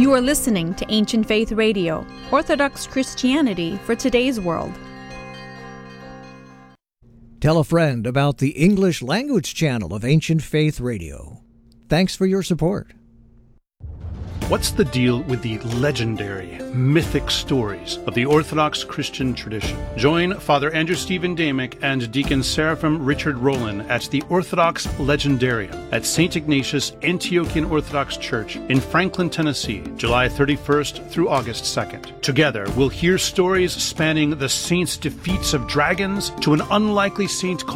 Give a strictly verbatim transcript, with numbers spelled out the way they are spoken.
You are listening to Ancient Faith Radio, Orthodox Christianity for today's world. Tell a friend about the English language channel of Ancient Faith Radio. Thanks for your support. What's the deal with the legendary, mythic stories of the Orthodox Christian tradition? Join Father Andrew Stephen Damick and Deacon Seraphim Richard Rowland at the Orthodox Legendarium at Saint Ignatius Antiochian Orthodox Church in Franklin, Tennessee, July thirty-first through August second. Together, we'll hear stories spanning the saints' defeats of dragons to an unlikely saint called